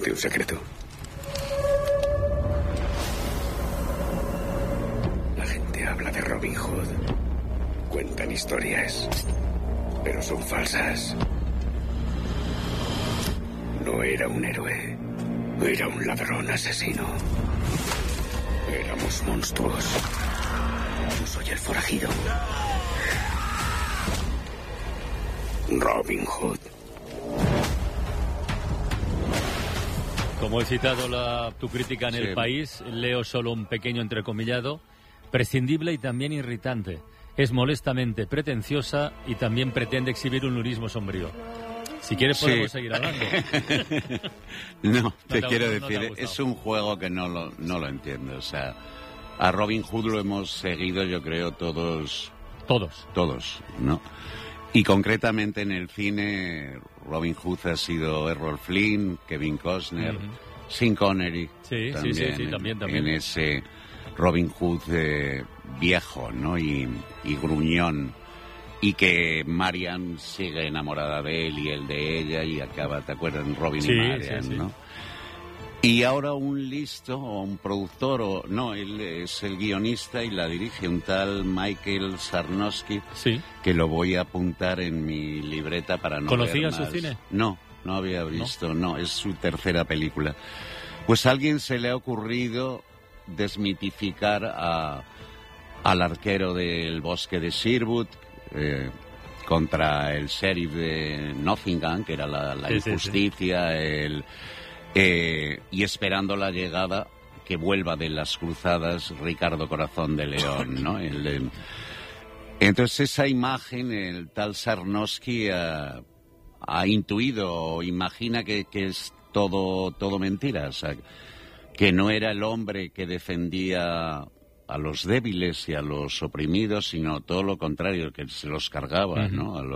De un secreto. La gente habla de Robin Hood. Cuentan historias, pero son falsas. No era un héroe. Era un ladrón asesino. Éramos monstruos. Yo soy el forajido. Robin Hood. Como he citado tu crítica en El País, leo solo un pequeño entrecomillado. Prescindible y también irritante. Es molestamente pretenciosa y también pretende exhibir un humorismo sombrío. Si quieres podemos seguir hablando. No, te quiero decir, es un juego que no lo entiendo. O sea, a Robin Hood lo hemos seguido, yo creo, todos, ¿no? Y concretamente en el cine, Robin Hood ha sido Errol Flynn, Kevin Costner, Sean Connery, también. En ese Robin Hood viejo, ¿no? Y gruñón. Y que Marian sigue enamorada de él y él de ella y acaba, ¿te acuerdas? Robin y Marian, ¿no? Y ahora un listo o un productor, él es el guionista y la dirige, un tal Michael Sarnowski, que lo voy a apuntar en mi libreta para no ver más. ¿Conocías su cine? No había visto, no, es su tercera película. Pues a alguien se le ha ocurrido desmitificar al arquero del bosque de Sherwood, contra el sheriff de Nottingham, que era la injusticia, y esperando la llegada que vuelva de las cruzadas Ricardo Corazón de León, ¿no? Entonces esa imagen el tal Sarnowski ha intuido o imagina que es todo mentira, o sea, que no era el hombre que defendía a los débiles y a los oprimidos, sino todo lo contrario, que se los cargaba, ¿no? A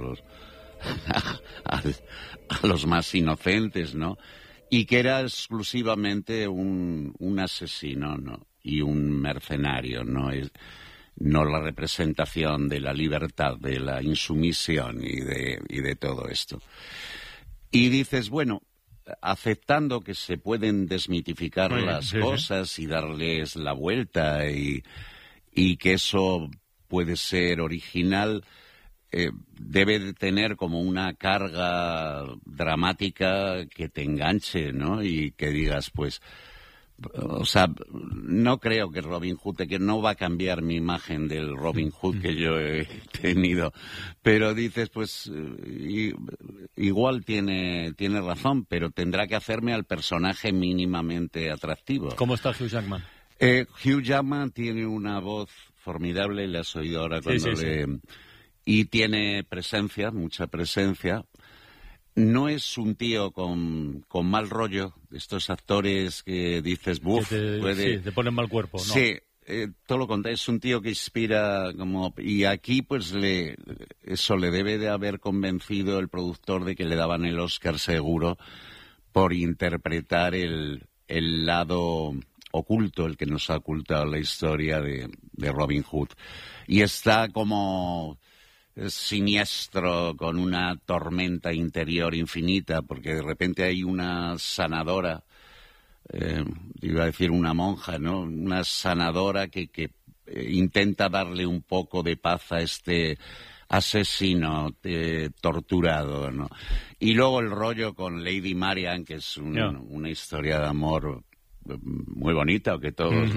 los más inocentes, ¿no? Y que era exclusivamente un asesino, ¿no? Y un mercenario, ¿no? No la representación de la libertad, de la insumisión y de todo esto. Y dices, bueno, aceptando que se pueden desmitificar las cosas y darles la vuelta y que eso puede ser original, debe de tener como una carga dramática que te enganche, ¿no? Y que digas, pues, o sea, no creo que Robin Hood, que no va a cambiar mi imagen del Robin Hood que yo he tenido, pero dices, pues, igual tiene razón, pero tendrá que hacerme al personaje mínimamente atractivo. ¿Cómo está Hugh Jackman? Hugh Jackman tiene una voz formidable, le has oído ahora cuando y tiene presencia, mucha presencia. No es un tío con mal rollo, estos actores que dices, te ponen mal cuerpo, ¿no? Sí, todo lo contrario, es un tío que inspira como... Y aquí, pues, eso le debe de haber convencido el productor de que le daban el Oscar seguro por interpretar el lado oculto, el que nos ha ocultado la historia de Robin Hood. Y está como... siniestro, con una tormenta interior infinita, porque de repente hay una sanadora, iba a decir una monja, ¿no? Una sanadora que intenta darle un poco de paz a este asesino torturado, ¿no? Y luego el rollo con Lady Marian, que es una historia de amor muy bonita, que todos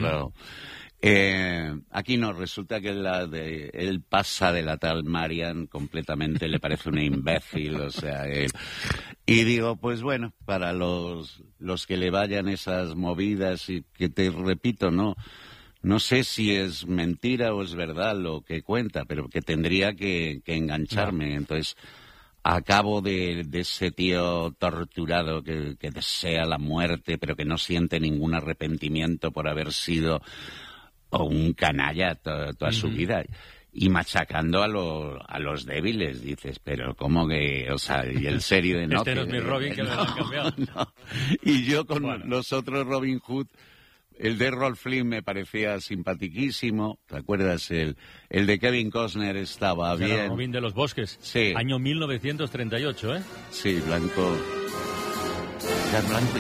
aquí no, resulta que él pasa de la tal Marian completamente, le parece una imbécil, o sea, y digo, pues bueno, para los que le vayan esas movidas y que te repito, no sé si es mentira o es verdad lo que cuenta, pero que tendría que engancharme, entonces acabo de ese tío torturado que desea la muerte, pero que no siente ningún arrepentimiento por haber sido un canalla toda su vida, y machacando a los débiles, dices, pero ¿cómo que? O sea, y el serio de no... Este no es mi Robin, que me lo han cambiado. No. Y yo con los otros Robin Hood, el de Errol Flynn me parecía simpatiquísimo, ¿te acuerdas? El de Kevin Costner estaba bien. Era Robin de los Bosques, sí. Año 1938, ¿eh? Sí, blanco... Era blanco